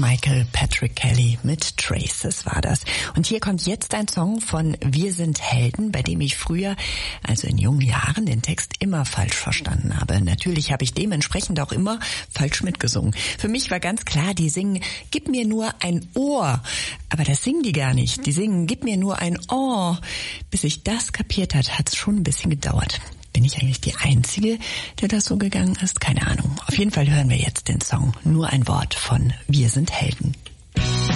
Michael Patrick Kelly mit Traces war das. Und hier kommt jetzt ein Song von Wir sind Helden, bei dem ich früher, also in jungen Jahren, den Text immer falsch verstanden habe. Natürlich habe ich dementsprechend auch immer falsch mitgesungen. Für mich war ganz klar, die singen, gib mir nur ein Ohr. Aber das singen die gar nicht. Die singen, gib mir nur ein Ohr. Bis ich das kapiert hat es schon ein bisschen gedauert. Bin ich eigentlich die Einzige, der das so gegangen ist? Keine Ahnung. Auf jeden Fall hören wir jetzt den Song Nur ein Wort von Wir sind Helden.